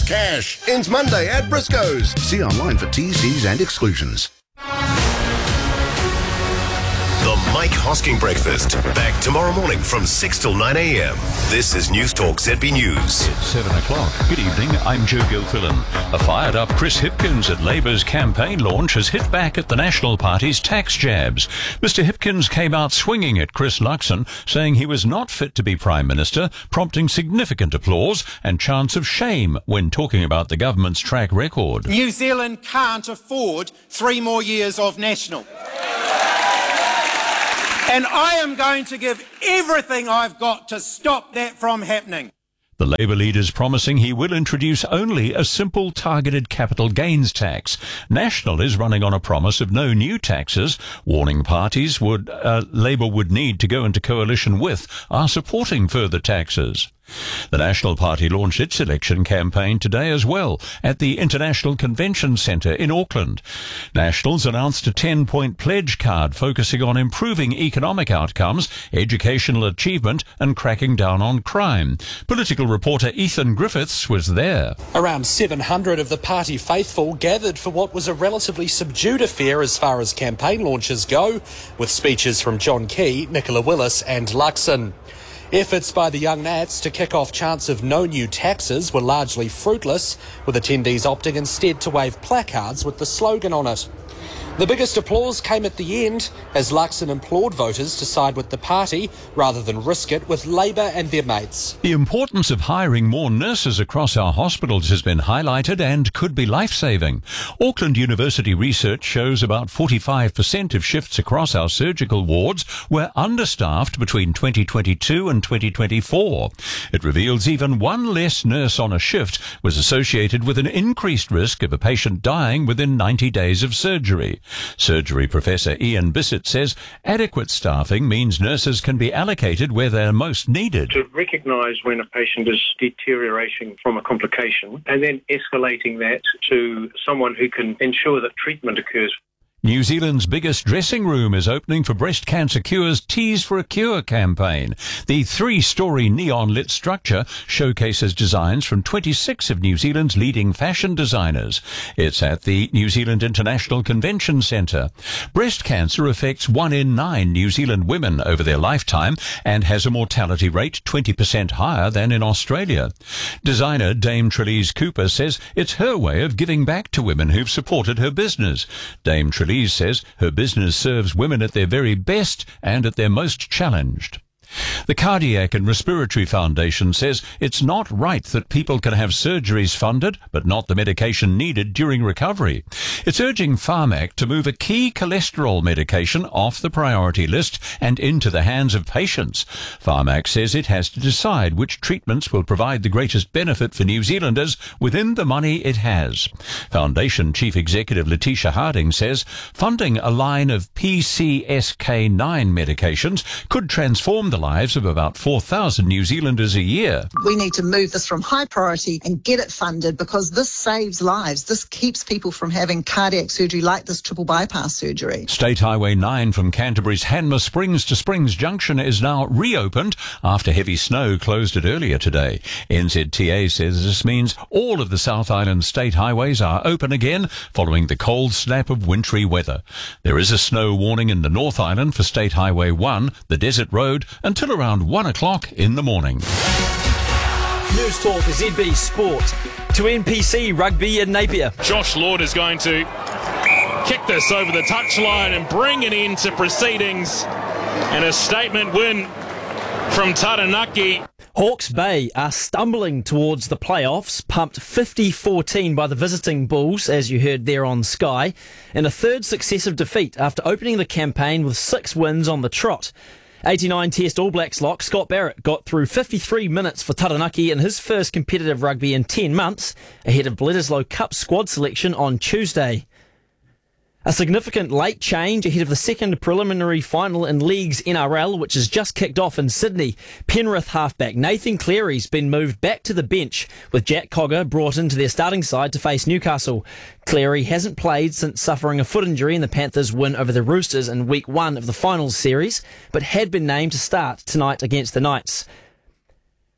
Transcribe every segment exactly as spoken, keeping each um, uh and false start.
cash. Ends Monday at Briscoe's. See online for T's, C's and exclusions. The Mike Hosking Breakfast. Back tomorrow morning from six till nine a.m. This is News Talk Z B News. It's seven o'clock. Good evening, I'm Joe Gilfillan. A fired-up Chris Hipkins at Labour's campaign launch has hit back at the National Party's tax jabs. Mister Hipkins came out swinging at Chris Luxon, saying he was not fit to be Prime Minister, prompting significant applause and chants of shame when talking about the government's track record. New Zealand can't afford three more years of National. And I am going to give everything I've got to stop that from happening. The Labour leader's promising he will introduce only a simple targeted capital gains tax. National is running on a promise of no new taxes, warning parties would uh, Labour would need to go into coalition with are supporting further taxes. The National Party launched its election campaign today as well at the International Convention Centre in Auckland. Nationals announced a ten-point pledge card focusing on improving economic outcomes, educational achievement and cracking down on crime. Political reporter Ethan Griffiths was there. Around seven hundred of the party faithful gathered for what was a relatively subdued affair as far as campaign launches go, with speeches from John Key, Nicola Willis and Luxon. Efforts by the Young Nats to kick off chants of no new taxes were largely fruitless, with attendees opting instead to wave placards with the slogan on it. The biggest applause came at the end as Luxon implored voters to side with the party rather than risk it with Labour and their mates. The importance of hiring more nurses across our hospitals has been highlighted and could be life-saving. Auckland University research shows about forty-five percent of shifts across our surgical wards were understaffed between twenty twenty-two and twenty twenty-four. It reveals even one less nurse on a shift was associated with an increased risk of a patient dying within ninety days of surgery. Surgery Professor Ian Bissett says adequate staffing means nurses can be allocated where they're most needed. To recognise when a patient is deteriorating from a complication and then escalating that to someone who can ensure that treatment occurs. New Zealand's biggest dressing room is opening for Breast Cancer Cure's Tees for a Cure campaign. The three-storey neon-lit structure showcases designs from twenty-six of New Zealand's leading fashion designers. It's at the New Zealand International Convention Centre. Breast cancer affects one in nine New Zealand women over their lifetime and has a mortality rate twenty percent higher than in Australia. Designer Dame Trelise Cooper says it's her way of giving back to women who've supported her business. Dame Trelise says her business serves women at their very best and at their most challenged. The Cardiac and Respiratory Foundation says it's not right that people can have surgeries funded but not the medication needed during recovery. It's urging Pharmac to move a key cholesterol medication off the priority list and into the hands of patients. Pharmac says it has to decide which treatments will provide the greatest benefit for New Zealanders within the money it has. Foundation Chief Executive Letitia Harding says funding a line of P C S K nine medications could transform the lives of about four thousand New Zealanders a year. We need to move this from high priority and get it funded because this saves lives. This keeps people from having cardiac surgery like this triple bypass surgery. State Highway nine from Canterbury's Hanmer Springs to Springs Junction is now reopened after heavy snow closed it earlier today. N Z T A says this means all of the South Island state highways are open again following the cold snap of wintry weather. There is a snow warning in the North Island for State Highway one, the Desert Road, until around one o'clock in the morning. News Talk Z B Sport. To N P C Rugby in Napier. Josh Lord is going to kick this over the touchline and bring an end to proceedings. And a statement win from Taranaki. Hawke's Bay are stumbling towards the playoffs, pumped fifty fourteen by the visiting Bulls, as you heard there on Sky, in a third successive defeat after opening the campaign with six wins on the trot. eighty-nine Test All Blacks lock Scott Barrett got through fifty-three minutes for Taranaki in his first competitive rugby in ten months, ahead of Bledisloe Cup squad selection on Tuesday. A significant late change ahead of the second preliminary final in League's N R L, which has just kicked off in Sydney. Penrith halfback Nathan Cleary's been moved back to the bench, with Jack Cogger brought into their starting side to face Newcastle. Cleary hasn't played since suffering a foot injury in the Panthers' win over the Roosters in week one of the finals series, but had been named to start tonight against the Knights.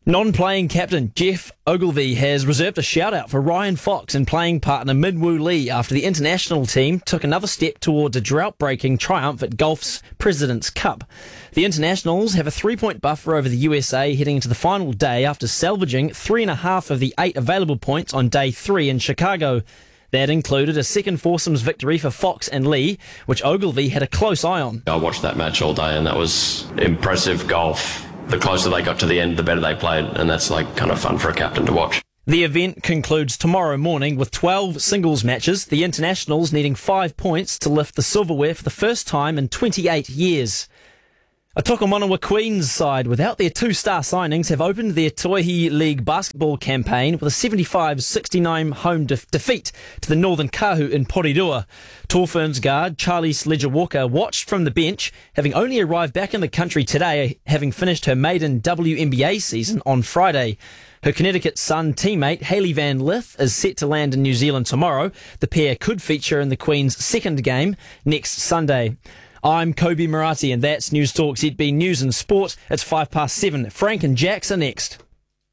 Non-playing captain Jeff Ogilvy has reserved a shout-out for Ryan Fox and playing partner Minwoo Lee after the international team took another step towards a drought-breaking triumph at golf's President's Cup. The internationals have a three-point buffer over the U S A heading into the final day after salvaging three and a half of the eight available points on day three in Chicago. That included a second foursomes victory for Fox and Lee, which Ogilvy had a close eye on. I watched that match all day and that was impressive golf. The closer they got to the end, the better they played, and that's like kind of fun for a captain to watch. The event concludes tomorrow morning with twelve singles matches, the internationals needing five points to lift the silverware for the first time in twenty-eight years. A Tokomanawa Queens side without their two-star signings have opened their Toihi League basketball campaign with a seventy-five sixty-nine home de- defeat to the Northern Kahu in Porirua. Torferns guard Charlie Sledger-Walker watched from the bench, having only arrived back in the country today, having finished her maiden W N B A season on Friday. Her Connecticut Sun teammate Hayley Van Lith is set to land in New Zealand tomorrow. The pair could feature in the Queen's second game next Sunday. I'm Kobe Murati, and that's News Talk Z B News and Sport. It's five past seven. Frank and Jax are next.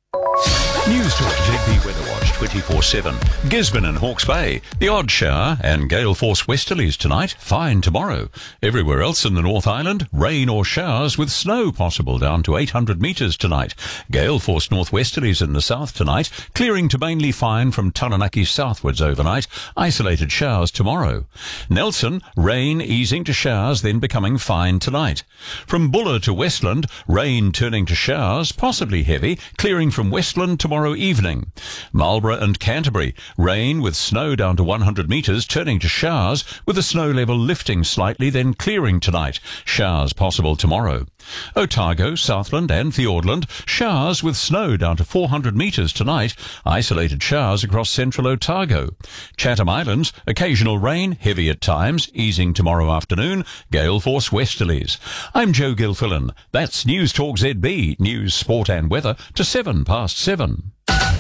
News Talk Z B Weather Watch twenty-four seven. Gisborne and Hawke's Bay. The odd shower and gale force westerlies tonight. Fine tomorrow. Everywhere else in the North Island, rain or showers with snow possible down to eight hundred metres tonight. Gale force northwesterlies in the south tonight. Clearing to mainly fine from Taranaki southwards overnight. Isolated showers tomorrow. Nelson, rain easing to showers then becoming fine tonight. From Buller to Westland, rain turning to showers, possibly heavy, clearing from Westland tomorrow evening. Marlborough and Canterbury, rain with snow down to one hundred metres, turning to showers, with the snow level lifting slightly, then clearing tonight. Showers possible tomorrow. Otago, Southland and Fiordland, showers with snow down to four hundred metres tonight. Isolated showers across central Otago. Chatham Islands, occasional rain, heavy at times, easing tomorrow afternoon. Gale force westerlies. I'm Joe Gilfillan. That's News Talk Z B, news, sport and weather to seven past seven.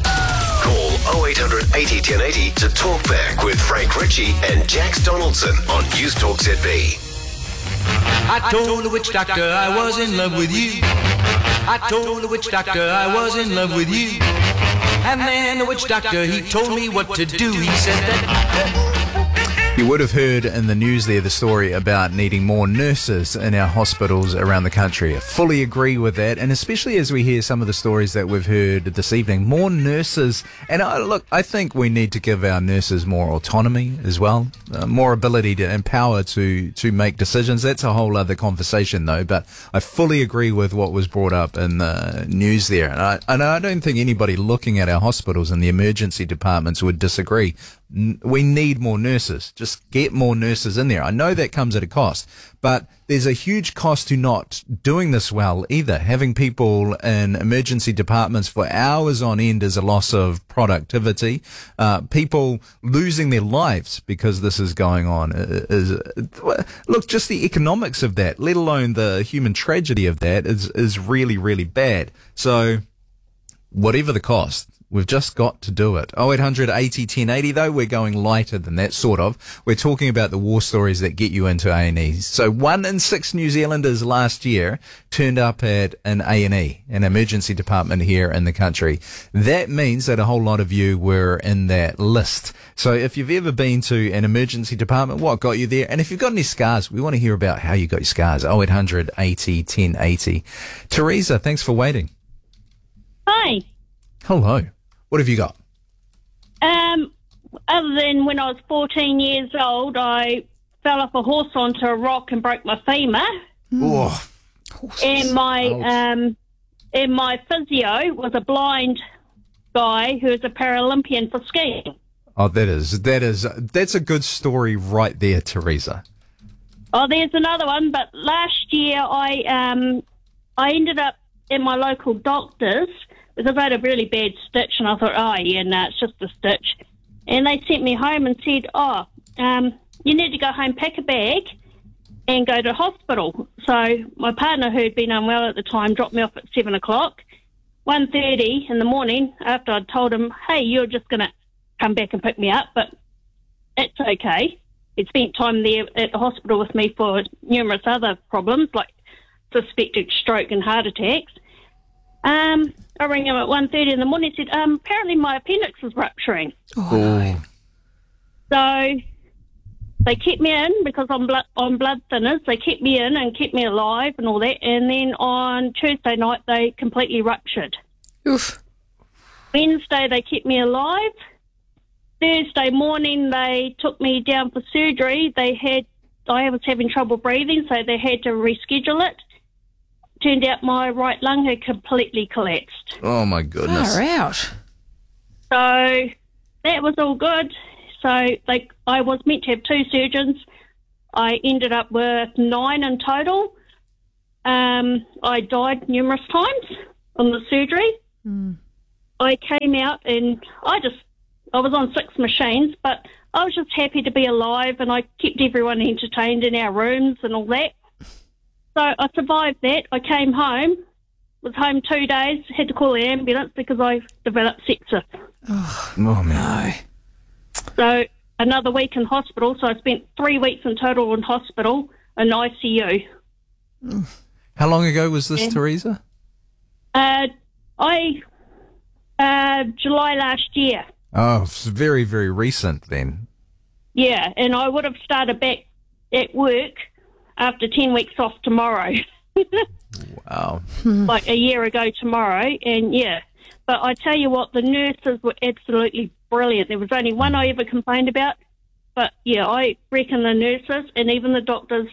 Call oh eight hundred eighty ten eighty to talk back with Frank Ritchie and Jax Donaldson on News Talk Z B. I told the witch doctor I was in love with you. I told the witch doctor I was in love with you. And then the witch doctor, he told me what to do. He said that... You would have heard in the news there the story about needing more nurses in our hospitals around the country. I fully agree with that, and especially as we hear some of the stories that we've heard this evening, more nurses. And I, look, I think we need to give our nurses more autonomy as well, uh, more ability to empower to, to make decisions. That's a whole other conversation though, but I fully agree with what was brought up in the news there. And I, and I don't think anybody looking at our hospitals and the emergency departments would disagree. We need more nurses. Just get more nurses in there. I know that comes at a cost, but there's a huge cost to not doing this well either. Having people in emergency departments for hours on end is a loss of productivity. Uh, people losing their lives because this is going on is, look, just the economics of that, let alone the human tragedy of that is, is really, really bad. So whatever the cost, we've just got to do it. oh eight hundred eighty ten eighty though, we're going lighter than that, sort of. We're talking about the war stories that get you into A and E. So one in six New Zealanders last year turned up at an A and E, an emergency department here in the country. That means that a whole lot of you were in that list. So if you've ever been to an emergency department, what got you there? And if you've got any scars, we want to hear about how you got your scars. oh eight hundred eighty ten eighty. Teresa, thanks for waiting. Hi. Hello. What have you got? Um, other than when I was fourteen years old, I fell off a horse onto a rock and broke my femur. Oh, and my um, and my physio was a blind guy who was a Paralympian for skiing. Oh, that is that is that's a good story right there, Teresa. Oh, there's another one. But last year, I um, I ended up in my local doctor's, because I had a really bad stitch, and I thought, oh, yeah, no, it's just a stitch. And they sent me home and said, oh, um, you need to go home, pack a bag, and go to hospital. So my partner, who had been unwell at the time, dropped me off at seven o'clock. one thirty in the morning, after I'd told him, hey, you're just going to come back and pick me up, but it's okay. He'd spent time there at the hospital with me for numerous other problems, like suspected stroke and heart attacks. Um, I rang him at one thirty in the morning and said, um, apparently my appendix is rupturing. Oh. So they kept me in because I'm blood, on blood thinners. They kept me in and kept me alive and all that. And then on Tuesday night, they completely ruptured. Oof. Wednesday, they kept me alive. Thursday morning, they took me down for surgery. They had, I was having trouble breathing, so they had to reschedule it. Turned out my right lung had completely collapsed. Oh, my goodness. Far out. So that was all good. So they, I was meant to have two surgeons. I ended up with nine in total. Um, I died numerous times on the surgery. Mm. I came out and I just, I was on six machines, but I was just happy to be alive, and I kept everyone entertained in our rooms and all that. So I survived that. I came home, was home two days, had to call the ambulance because I developed sepsis. Oh, oh man. No. So another week in hospital. So I spent three weeks in total in hospital in I C U. How long ago was this, Yeah. Teresa? Uh, I uh, July last year. Oh, it's very, very recent then. Yeah, and I would have started back at work after ten weeks off tomorrow. Wow. Like a year ago tomorrow, and yeah. But I tell you what, the nurses were absolutely brilliant. There was only one I ever complained about, but yeah, I reckon the nurses and even the doctors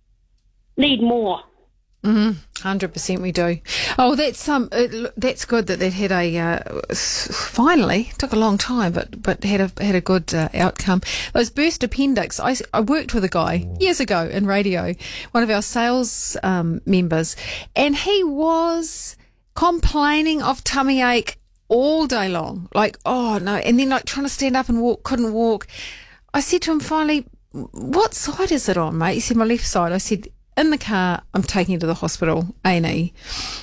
need more. Mm-hmm. Hundred percent, we do. Oh, that's um, it, that's good that that had a uh, finally took a long time, but but had a had a good uh, outcome. Those burst appendix. I, I worked with a guy years ago in radio, one of our sales um, members, and he was complaining of tummy ache all day long. Like, oh no, and then like trying to stand up and walk, couldn't walk. I said to him finally, "What side is it on, mate?" He said, "My left side." I said, in the car, I'm taking you to the hospital, A and E.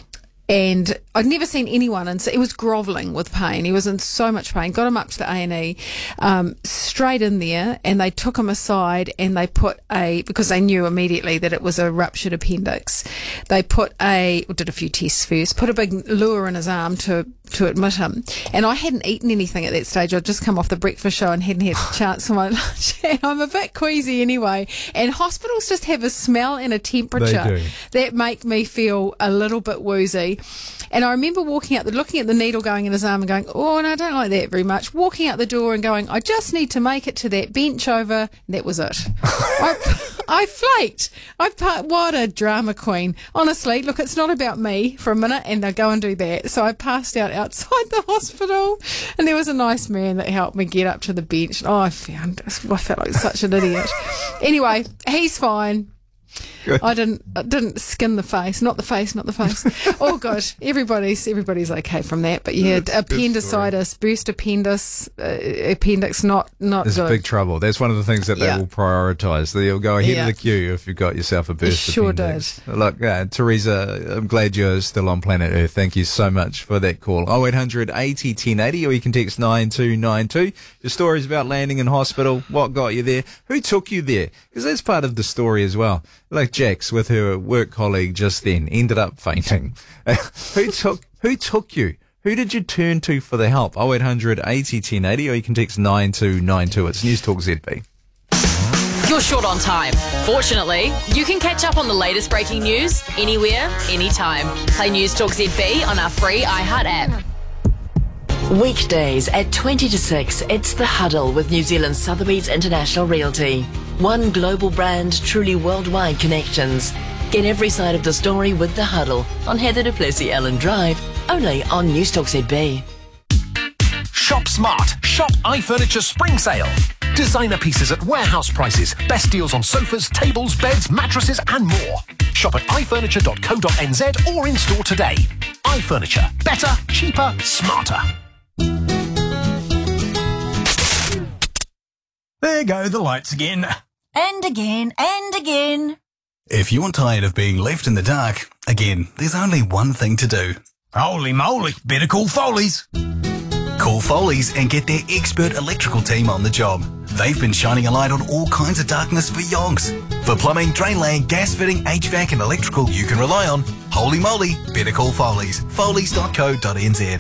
And I'd never seen anyone, and so he was grovelling with pain. He was in so much pain. Got him up to the A and E, um, straight in there, and they took him aside and they put a, because they knew immediately that it was a ruptured appendix, they put a, well, did a few tests first, put a big lure in his arm to, to admit him. And I hadn't eaten anything at that stage. I'd just come off the breakfast show and hadn't had a chance for my lunch. And I'm a bit queasy anyway. And hospitals just have a smell and a temperature They do. that make me feel a little bit woozy. And I remember walking out, the, looking at the needle going in his arm and going, oh, no, I don't like that very much. Walking out the door and going, I just need to make it to that bench over. And that was it. I, I flaked. I What a drama queen. Honestly, look, it's not about me for a minute, and I go and do that. So I passed out outside the hospital, and there was a nice man that helped me get up to the bench. Oh, I found, I felt like such an idiot. Anyway, he's fine. Good. I didn't I didn't skin the face, not the face, not the face. Oh god, everybody's everybody's okay from that. But yeah, That's a good appendicitis, burst appendix, uh, appendix, not not There's good. big trouble. That's one of the things that they Yeah. will prioritise. They'll go ahead Yeah. of the queue if you've got yourself a burst sure appendix. Look, uh, Teresa, I'm glad you're still on planet Earth. Thank you so much for that call. oh eight hundred eighty ten eighty, or you can text nine two nine two. Your stories about landing in hospital, what got you there, who took you there, because that's part of the story as well. Like Jax with her work colleague just then ended up fainting. who took who took you? Who did you turn to for the help? oh eight hundred eighty ten eighty, or you can text nine two nine two. It's News Talk Z B. You're short on time. Fortunately, you can catch up on the latest breaking news anywhere, anytime. Play News Talk Z B on our free iHeart app. Weekdays at twenty to six, it's The Huddle with New Zealand Sotheby's International Realty. One global brand, truly worldwide connections. Get every side of the story with The Huddle on Heather du Plessis Ellen Drive, only on News Talk Z B. Shop smart. Shop iFurniture Spring Sale. Designer pieces at warehouse prices. Best deals on sofas, tables, beds, mattresses and more. Shop at i furniture dot co dot n z or in store today. iFurniture. Better, cheaper, smarter. There go the lights again. And again, and again. If you're tired of being left in the dark, again, there's only one thing to do. Holy moly, better call Foley's. Call Foley's and get their expert electrical team on the job. They've been shining a light on all kinds of darkness for yonks. For plumbing, drain laying, gas fitting, H V A C and electrical you can rely on, holy moly, better call Foley's. Foley's dot co dot n z.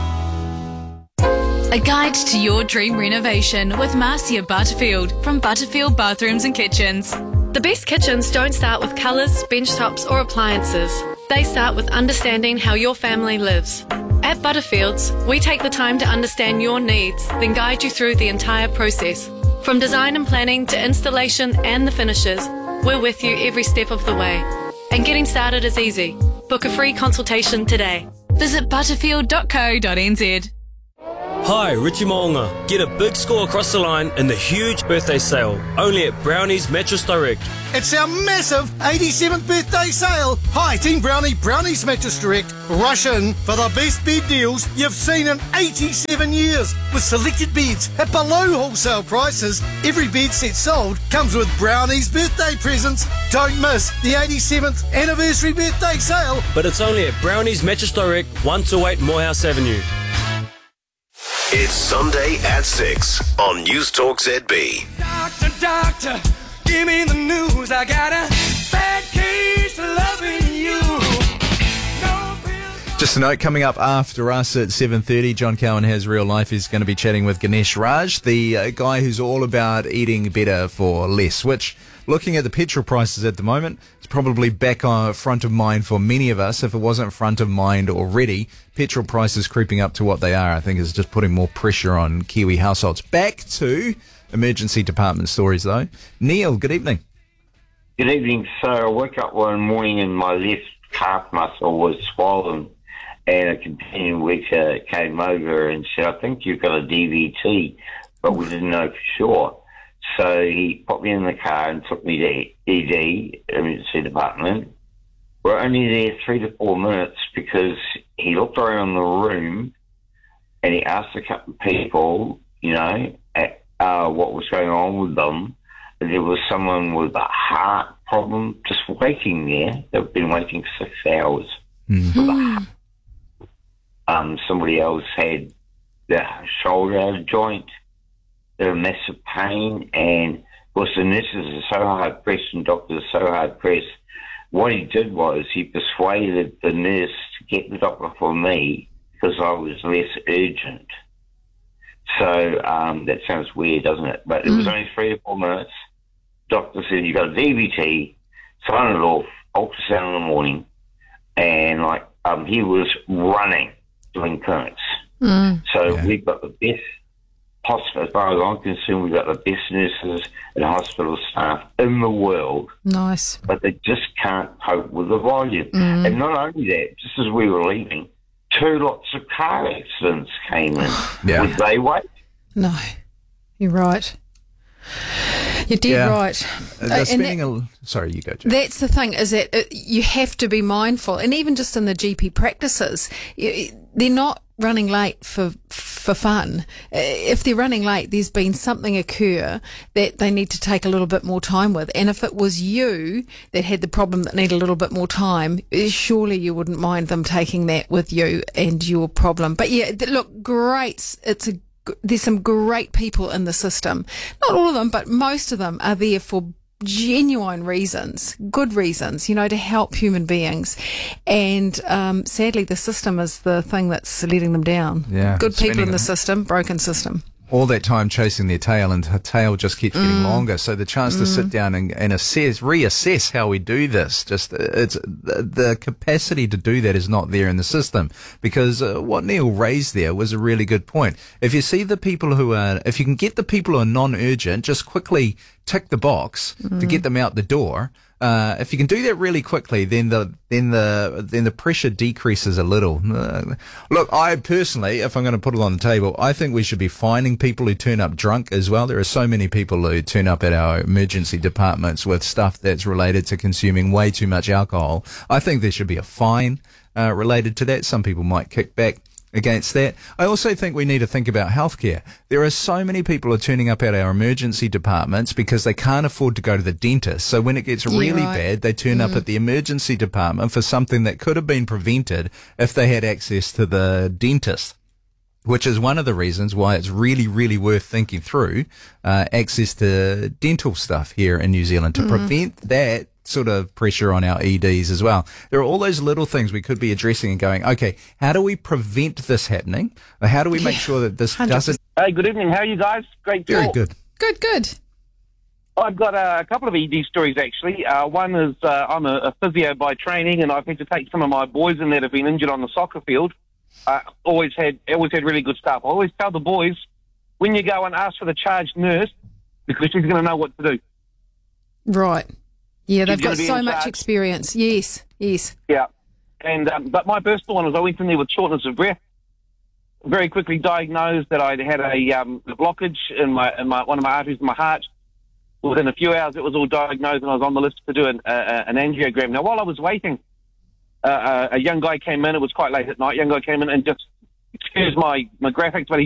A guide to your dream renovation with Marcia Butterfield from Butterfield Bathrooms and Kitchens. The best kitchens don't start with colours, bench tops or appliances. They start with understanding how your family lives. At Butterfields, we take the time to understand your needs, then guide you through the entire process. From design and planning to installation and the finishes, we're with you every step of the way. And getting started is easy. Book a free consultation today. Visit butterfield dot co dot n z. Hi, Richie Moonga. Get a big score across the line in the huge birthday sale, only at Brownie's Mattress Direct. It's our massive eighty-seventh birthday sale. Hi, Team Brownie, Brownie's Mattress Direct. Rush in for the best bed deals you've seen in eighty-seven years. With selected beds at below wholesale prices, every bed set sold comes with Brownie's birthday presents. Don't miss the eighty-seventh anniversary birthday sale. But it's only at Brownie's Mattress Direct, one two eight Morehouse Avenue. It's Sunday at six on News Talk Z B. Doctor, doctor, give me the news. I got a bad case of loving you. Just a note, coming up after us at seven thirty, John Cowan Has Real Life is going to be chatting with Ganesh Raj, the uh, guy who's all about eating better for less, which, looking at the petrol prices at the moment, it's probably back on front of mind for many of us. If it wasn't front of mind already, petrol prices creeping up to what they are, I think, is just putting more pressure on Kiwi households. Back to emergency department stories, though. Neil, good evening. Good evening. So I woke up one morning and my left calf muscle was swollen, and a companion worker came over and said, I think you've got a D V T, but we didn't know for sure. So he put me in the car and took me to E D, emergency department. We're only there three to four minutes because he looked around the room and he asked a couple of people, you know, at, uh, what was going on with them. And there was someone with a heart problem just waiting there. They've been waiting six hours. Mm. With a heart. Um, somebody else had their shoulder out of joint. They're in massive pain, and of course the nurses are so hard pressed and doctors are so hard pressed. What he did was he persuaded the nurse to get the doctor for me because I was less urgent. So um, that sounds weird, doesn't it? But it was only three to four minutes. Doctor said, you've got a D V T, sign it off, ultrasound in the morning, and like um, he was running doing clinics. Mm. So yeah. We've got the best hospital, as far as I'm concerned, we've got the best nurses and hospital staff in the world. Nice. But they just can't cope with the volume. Mm. And not only that, just as we were leaving, two lots of car accidents came in. Yeah. Would they wait? No, you're right. You're dead Yeah. right. Uh, Uh, they're and spending that- a... Sorry, you go, Jack. That's the thing, is that uh, you have to be mindful, and even just in the G P practices, you, they're not running late for for fun. Uh, if they're running late, there's been something occur that they need to take a little bit more time with. And if it was you that had the problem that needed a little bit more time, uh, surely you wouldn't mind them taking that with you and your problem. But yeah, th- look, great. It's a there's some great people in the system. Not all of them, but most of them are there for genuine reasons, good reasons, you know, to help human beings. And um, sadly, the system is the thing that's letting them down. Yeah, Good people in spending- the system, broken system. all that time chasing their tail, and her tail just keeps getting Mm. longer. So the chance to Mm. sit down and, and assess, reassess how we do this, just it's the, the capacity to do that is not there in the system. Because uh, what Neil raised there was a really good point. If you see the people who are, if you can get the people who are non-urgent, just quickly tick the box to Mm. get them out the door. Uh, if you can do that really quickly, then the then the then the pressure decreases a little. Uh, look, I personally, if I'm going to put it on the table, I think we should be fining people who turn up drunk as well. There are so many people who turn up at our emergency departments with stuff that's related to consuming way too much alcohol. I think there should be a fine uh, related to that. Some people might kick back against that. I also think we need to think about healthcare. There are so many people who are turning up at our emergency departments because they can't afford to go to the dentist. So when it gets Yeah, really right. bad, they turn up Mm. at the emergency department for something that could have been prevented if they had access to the dentist. which is one of the reasons why it's really, really worth thinking through uh, access to dental stuff here in New Zealand to Mm. prevent that sort of pressure on our E Ds as well. There are all those little things we could be addressing and going, okay, how do we prevent this happening? Or how do we make sure that this one hundred percent. doesn't... Hey, good evening. How are you guys? Great Very talk. good. Good, good. I've got uh, a couple of E D stories, actually. Uh, one is uh, I'm a, a physio by training, and I've had to take some of my boys in that have been injured on the soccer field. Uh, always had always had really good stuff. I always tell the boys, when you go and ask for the charged nurse, because she's going to know what to do. Right. Yeah, they've She's got gonna be so in much charge. experience. Yes, yes. Yeah. And um, but my personal one was I went in there with shortness of breath. Very quickly diagnosed that I'd had a, um, a blockage in my in my one of my arteries in my heart. Within a few hours, it was all diagnosed, and I was on the list to do an, uh, an angiogram. Now, while I was waiting, uh, a young guy came in. It was quite late at night. A young guy came in and just, excuse my, my graphics, but he